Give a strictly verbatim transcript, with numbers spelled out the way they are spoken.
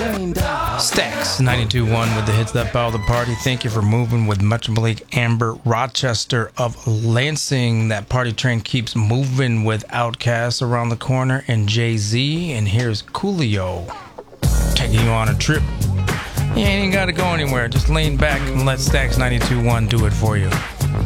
Stax ninety-two point one with the hits that power the party. Thank you for moving with Metro Malik, Amber Rochester of Lansing. That party train keeps moving with Outkast around the corner and Jay-Z. And here's Coolio taking you on a trip. You ain't got to go anywhere. Just lean back and let Stax ninety-two point one do it for you.